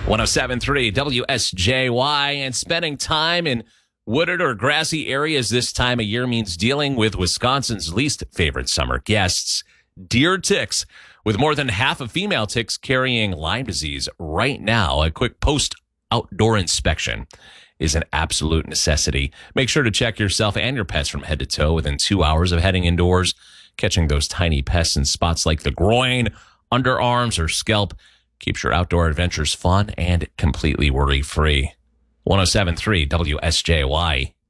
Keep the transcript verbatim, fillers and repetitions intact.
one oh seven point three W S J Y, and spending time in wooded or grassy areas this time of year means dealing with Wisconsin's least favorite summer guests, deer ticks. With more than half of female ticks carrying Lyme disease right now, a quick post-outdoor inspection is an absolute necessity. Make sure to check yourself and your pets from head to toe within two hours of heading indoors. Catching those tiny pests in spots like the groin, underarms, or scalp keeps your outdoor adventures fun and completely worry-free. one oh seven point three W S J Y.